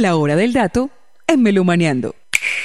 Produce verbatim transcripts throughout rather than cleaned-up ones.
La hora del dato en Melomaneando.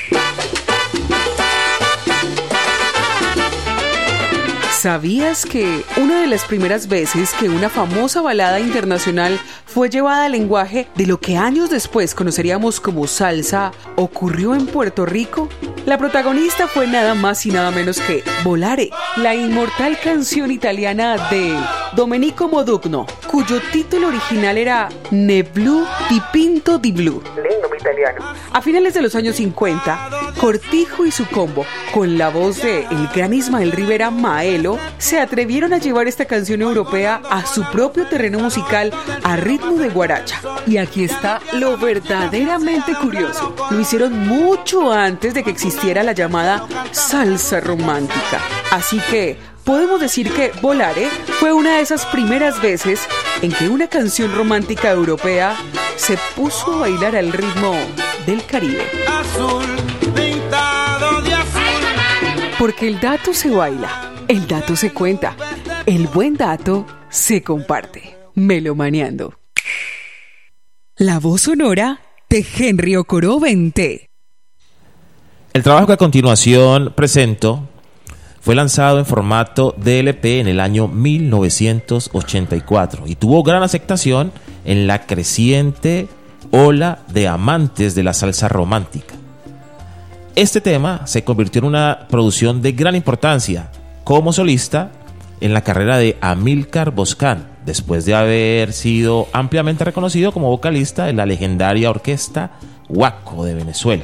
¿Sabías que una de las primeras veces que una famosa balada internacional fue llevada al lenguaje de lo que años después conoceríamos como salsa ocurrió en Puerto Rico? La protagonista fue nada más y nada menos que Volare, la inmortal canción italiana de Domenico Modugno, cuyo título original era Ne blu dipinto di blu. Lindo mi italiano. A finales de los años cincuenta, Cortijo y su combo, con la voz de el gran Ismael Rivera Maelo, se atrevieron a llevar esta canción europea a su propio terreno musical a ritmo de guaracha. Y aquí está lo verdaderamente curioso. Lo hicieron mucho antes de que existiera la llamada salsa romántica. Así que podemos decir que Volare fue una de esas primeras veces en que una canción romántica europea se puso a bailar al ritmo del Caribe. Azul, pintado de azul. Porque el dato se baila, el dato se cuenta, el buen dato se comparte. Melomaneando. La voz sonora de Henry Ocoro Vente. El trabajo que a continuación presento fue lanzado en formato de L P en el año mil novecientos ochenta y cuatro y tuvo gran aceptación en la creciente ola de amantes de la salsa romántica. Este tema se convirtió en una producción de gran importancia como solista en la carrera de Amílcar Boscán, después de haber sido ampliamente reconocido como vocalista de la legendaria orquesta Guaco de Venezuela.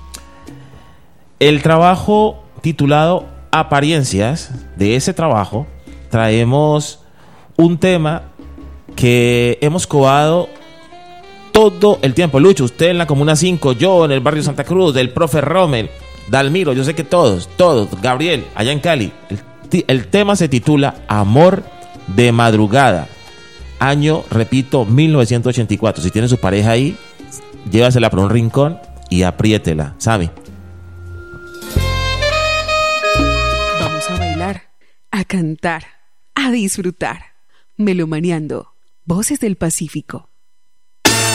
El trabajo titulado Apariencias, de ese trabajo traemos un tema que hemos cobado todo el tiempo. Lucho, usted en la Comuna cinco, yo en el barrio Santa Cruz, del profe Rommel, Dalmiro, yo sé que todos, todos, Gabriel, allá en Cali. El, el tema se titula Amor de Madrugada, año, repito, mil novecientos ochenta y cuatro. Si tiene su pareja ahí, llévasela por un rincón y apriétela, Sammy. A cantar, a disfrutar. Melomaneando, Voces del Pacífico.